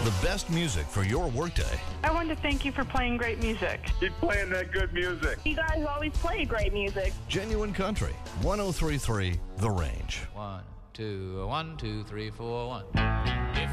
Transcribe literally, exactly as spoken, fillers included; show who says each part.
Speaker 1: The best music for your workday.
Speaker 2: I wanted to thank you for playing great music.
Speaker 3: Keep playing that good music.
Speaker 4: You guys always play great music.
Speaker 1: Genuine Country, one oh three point three The Range.
Speaker 5: One, two, one, two, three, four, one. If